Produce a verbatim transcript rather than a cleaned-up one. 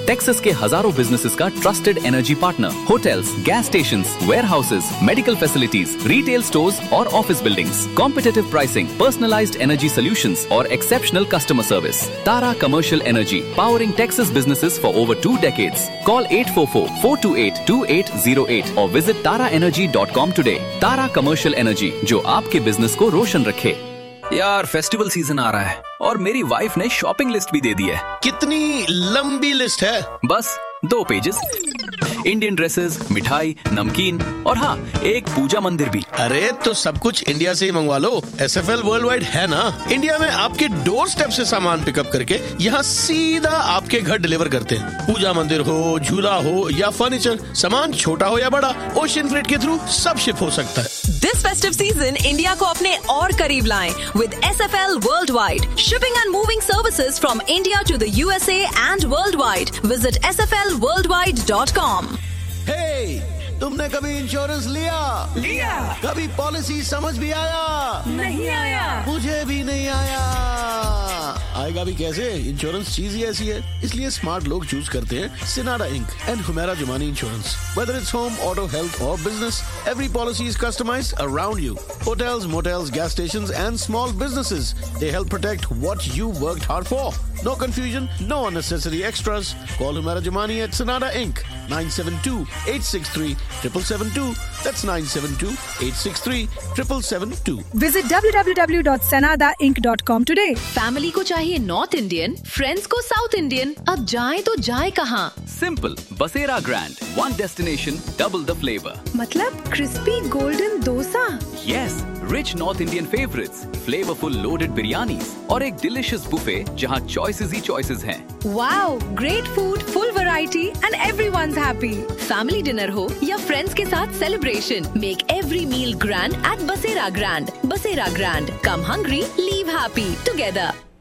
Texas के हजारों businesses का trusted energy partner. Hotels, gas stations, warehouses, medical facilities, retail stores और office buildings, competitive pricing, personalised energy solutions और exceptional customer service. Tara commercial energy, powering Texas businesses for over two decades. Call eight four four, four two eight, two eight zero eight or visit tara energy dot com today. Tara Commercial Energy, जो आपके business को रोशन रखे। यार festival season आ रहा है और मेरी wife ने शॉपिंग लिस्ट भी दे दी है। कितनी लंबी लिस्ट है? बस दो पेजेस। इंडियन ड्रेसेस, मिठाई, नमकीन और हाँ एक पूजा मंदिर भी। अरे तो सब कुछ इंडिया से ही मंगवा लो। S F L world wide है ना। इंडिया में आपके डोर स्टेप से सामान पिकअप करके यहाँ सीधा आपके घर डिलीवर करते हैं। पूजा मंदिर हो, झूला हो या फर्नीचर, सामान छोटा हो या बड़ा, ओशियन फ्रेट के थ्रू सब शिप हो सकता है। दिस फेस्टिव सीजन इंडिया को अपने और करीब लाएं with S F L world wide shipping and moving services from India to the U S A and world wide. Visit S F L world wide dot com. Hey, तुमने कभी insurance लिया? लिया। कभी पॉलिसी समझ भी आया? नहीं आया। मुझे भी नहीं आया। आएगा भी कैसे? इंश्योरेंस चीज ही ऐसी है, इसलिए स्मार्ट लोग चूज करते हैं सिनाडा ink and Humera Jumani insurance. Whether it's home, auto, health or business, every policy is customized around you. Hotels, motels, gas stations and small businesses, they help protect what you worked hard for. No confusion, no unnecessary extras. Call Humera Jamani at Sanada Incorporated. nine seven two, eight six three, seven seven seven two. That's nine seven two, eight six three, seven seven seven two. Visit w w w dot sanada inc dot com today. Family को चाहिए north Indian, friends को south Indian, अब जाए तो जाए कहाँ? Simple, बसेरा grand, one destination, double the flavour. मतलब crispy golden dosa. Yes, rich North Indian favorites, flavorful loaded biryanis और एक delicious buffet जहाँ choices ही choices हैं। Wow, great food, full variety and everyone's happy. Family dinner हो या friends के साथ celebration, make every meal grand eight बसेरा grand. बसेरा ग्रैंड, कम हंग्री, लीव हैप्पी टुगेदर।